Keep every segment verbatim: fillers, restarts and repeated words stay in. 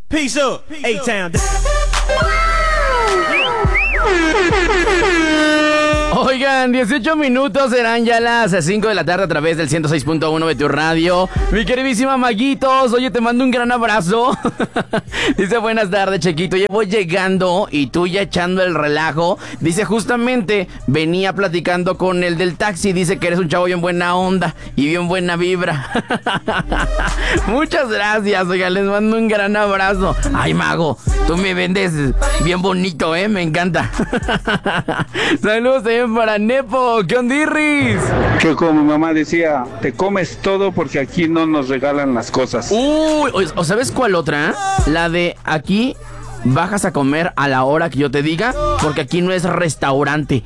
Peace up, A-Town. Oigan, dieciocho minutos, serán ya las cinco de la tarde a través del ciento seis punto uno de tu radio. Mi queridísima Maguitos, oye, te mando un gran abrazo. Dice, buenas tardes, Chequito. Ya voy llegando y tú ya echando el relajo. Dice, justamente venía platicando con el del taxi. Dice que eres un chavo bien buena onda y bien buena vibra. Muchas gracias, oigan, les mando un gran abrazo. Ay, Mago, tú me vendes bien bonito, eh, me encanta. Saludos también para Nepo. ¿Qué ondirris? Que como mi mamá decía, te comes todo porque aquí no nos regalan las cosas. Uy, ¿o sabes cuál otra? La de aquí bajas a comer a la hora que yo te diga, porque aquí no es restaurante.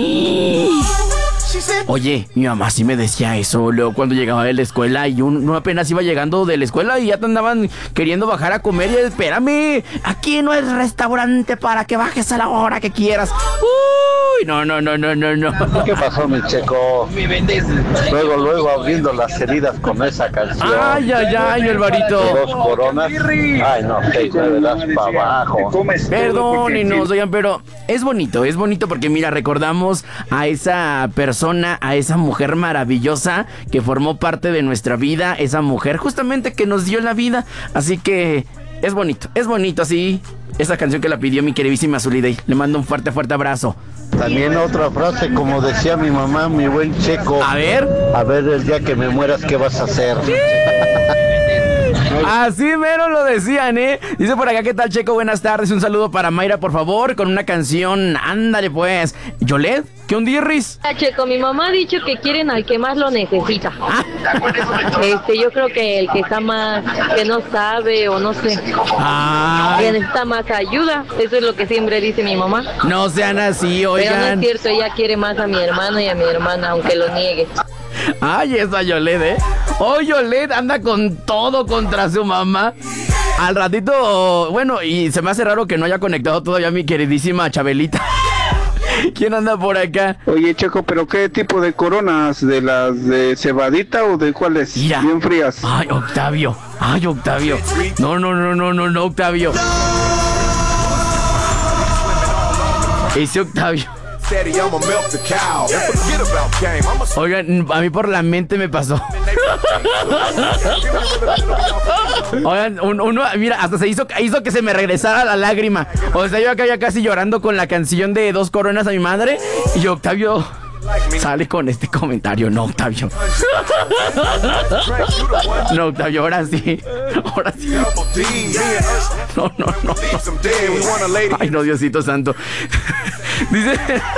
Oye, mi mamá sí me decía eso luego cuando llegaba de la escuela y uno apenas iba llegando de la escuela y ya te andaban queriendo bajar a comer y espérame, aquí no es restaurante para que bajes a la hora que quieras. Uy, no, no, no, no, no, no. ¿Qué pasó, mi Checo? Me vendes. Luego, luego abriendo las heridas con esa canción. Ay, ay, ay, el varito. Dos coronas. Ay, no, seis, nueve, das para abajo. Perdónenos, oigan, pero es bonito, es bonito porque mira, recordamos a esa persona, a esa mujer maravillosa que formó parte de nuestra vida, esa mujer justamente que nos dio la vida, así que es bonito, es bonito así, esa canción que la pidió mi queridísima Zulidey. Le mando un fuerte, fuerte abrazo. También otra frase, como decía mi mamá, mi buen Checo. A ver. A ver, el día que me mueras, ¿qué vas a hacer? Así mero lo decían, ¿eh? Dice por acá, ¿qué tal, Checo? Buenas tardes, un saludo para Mayra, por favor, con una canción. Ándale, pues. ¿Yolet? ¿Qué ondirris? Checo, mi mamá ha dicho que quieren al que más lo necesita. Ah. Este, yo creo que el que está más, que no sabe o no sé, Ah. que necesita más ayuda. Eso es lo que siempre dice mi mamá. No sean así, oigan. Pero no es cierto, ella quiere más a mi hermano y a mi hermana, aunque lo niegue. Ay, esa Yolet, ¿eh? Oh, Yolet anda con todo contra su mamá. Al ratito, bueno, y se me hace raro que no haya conectado todavía mi queridísima Chabelita. ¿Quién anda por acá? Oye, Checo, ¿pero qué tipo de coronas? ¿De las de cebadita o de cuáles? Mira. Bien frías. Ay, Octavio. Ay, Octavio. No, no, no, no, no, no, Octavio. Ese Octavio. Oigan, a mí por la mente me pasó. Oigan, un, uno, mira, hasta se hizo, hizo que se me regresara la lágrima. O sea, yo acá ya casi llorando con la canción de Dos Coronas a mi madre. Y Octavio sale con este comentario. No, Octavio. No, Octavio, ahora sí. Ahora sí. No, no, no, no. Ay, no, Diosito santo. Dice...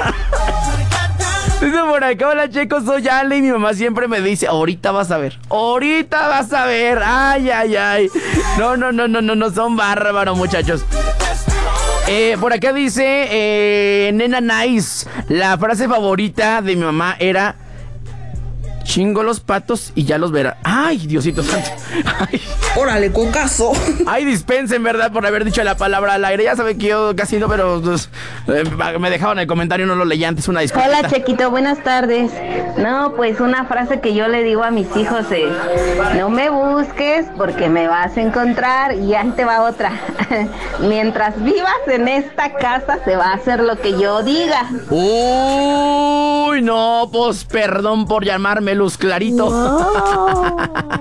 Dice por acá, hola, Checo, soy Ale y mi mamá siempre me dice, ahorita vas a ver, ahorita vas a ver, ay, ay, ay. No, no, no, no, no, no, son bárbaros, muchachos. Eh, por acá dice, eh, Nena Nice, la frase favorita de mi mamá era, chingo los patos y ya los verá. Ay, Diosito santo. Ay. Órale, cocazo. Ay, dispensen, ¿verdad? Por haber dicho la palabra al aire. Ya saben que yo casi no, pero pues, eh, me dejaban el comentario, no lo leí antes, una disculpa. Hola, Chequito, buenas tardes. No, pues una frase que yo le digo a mis hijos es, no me busques porque me vas a encontrar, y ahí te va otra. Mientras vivas en esta casa se va a hacer lo que yo diga. Uy, no, pues perdón por llamarme Luz Clarito. Wow.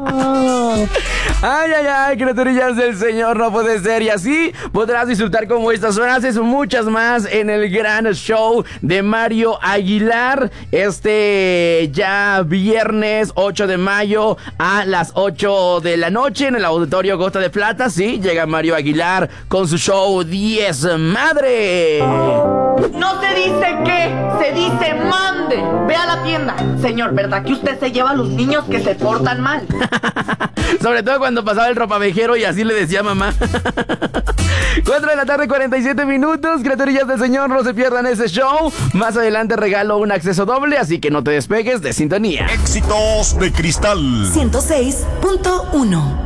Ay, ay, ay, criaturillas del Señor, no puede ser. Y así podrás disfrutar como estas frases, muchas más en el gran show de Mario Aguilar. Este ya viernes ocho de mayo a las ocho de la noche en el Auditorio Gota de Plata. Sí, llega Mario Aguilar con su show diez Madre. No se dice qué, se dice mande. Ve a la tienda. Señor, ¿verdad que usted se lleva a los niños que se portan mal? Sobre todo cuando pasaba el ropavejero y así le decía mamá. cuatro de la tarde, cuarenta y siete minutos. Criaturillas del Señor, no se pierdan ese show. Más adelante regalo un acceso doble, así que no te despegues de sintonía. Éxitos de Cristal ciento seis punto uno.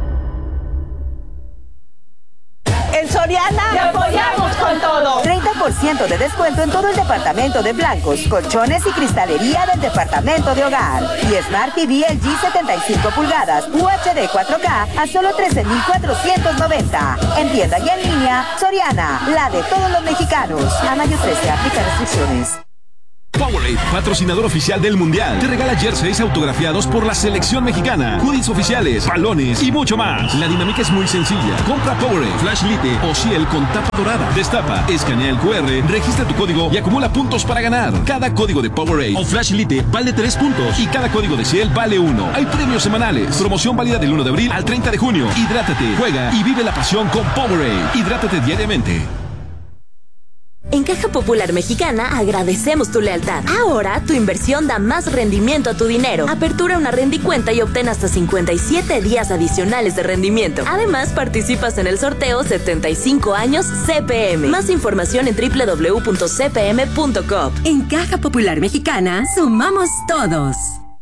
En Soriana ¡te apoyamos con todo! treinta por ciento de descuento en todo el departamento de blancos, colchones y cristalería del departamento de hogar. Y Smart T V L G setenta y cinco pulgadas U H D cuatro K a solo trece mil cuatrocientos noventa. En tienda y en línea, Soriana, la de todos los mexicanos. A mayo trece, aplica restricciones. Powerade, patrocinador oficial del Mundial, te regala jerseys autografiados por la selección mexicana, hoodies oficiales, balones y mucho más. La dinámica es muy sencilla. Compra Powerade, Flash Lite o Ciel con tapa dorada. Destapa, escanea el cu erre, registra tu código y acumula puntos para ganar. Cada código de Powerade o Flash Lite vale tres puntos y cada código de Ciel vale uno. Hay premios semanales. Promoción válida del uno de abril al treinta de junio. Hidrátate, juega y vive la pasión con Powerade. Hidrátate diariamente. En Caja Popular Mexicana agradecemos tu lealtad. Ahora tu inversión da más rendimiento a tu dinero. Apertura una rendicuenta y obtén hasta cincuenta y siete días adicionales de rendimiento. Además, participas en el sorteo setenta y cinco años C P M. Más información en doble u doble u doble u punto c p m punto com. En Caja Popular Mexicana, sumamos todos.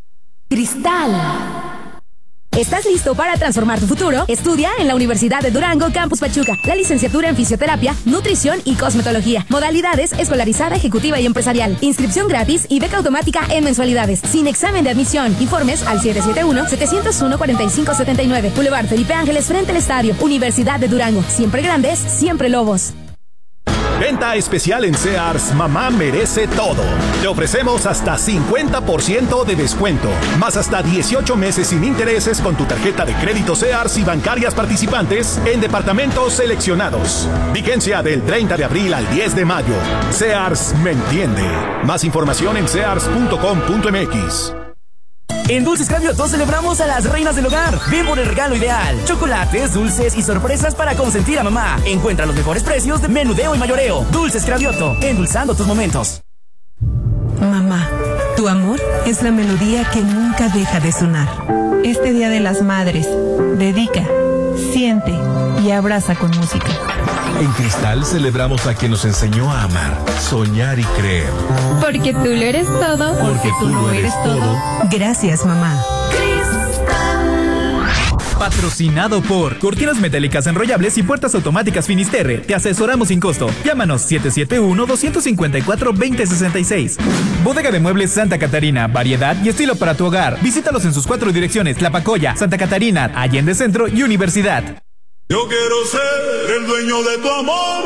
Cristal. ¿Estás listo para transformar tu futuro? Estudia en la Universidad de Durango, Campus Pachuca. La licenciatura en Fisioterapia, Nutrición y Cosmetología. Modalidades escolarizada, ejecutiva y empresarial. Inscripción gratis y beca automática en mensualidades. Sin examen de admisión. Informes al siete siete uno, siete cero uno, cuatro cinco siete nueve. Boulevard Felipe Ángeles frente al estadio. Universidad de Durango. Siempre grandes, siempre lobos. Venta especial en Sears, mamá merece todo. Te ofrecemos hasta cincuenta por ciento de descuento, más hasta dieciocho meses sin intereses con tu tarjeta de crédito Sears y bancarias participantes en departamentos seleccionados. Vigencia del treinta de abril al diez de mayo. Sears me entiende. Más información en sears punto com punto m x. En Dulces Cravioto celebramos a las reinas del hogar. Ven por el regalo ideal. Chocolates, dulces y sorpresas para consentir a mamá. Encuentra los mejores precios de menudeo y mayoreo. Dulces Cravioto, endulzando tus momentos. Mamá, tu amor es la melodía que nunca deja de sonar. Este Día de las Madres, dedica, siente y abraza con música. En Cristal celebramos a quien nos enseñó a amar, soñar y creer. Porque tú lo eres todo. Porque tú lo eres todo. Gracias, mamá. Patrocinado por Cortinas Metálicas Enrollables y Puertas Automáticas Finisterre. Te asesoramos sin costo. Llámanos siete siete uno, dos cinco cuatro, dos cero seis seis. Bodega de Muebles Santa Catarina. Variedad y estilo para tu hogar. Visítalos en sus cuatro direcciones: Tlapacoya, Santa Catarina, Allende Centro y Universidad. Yo quiero ser el dueño de tu amor.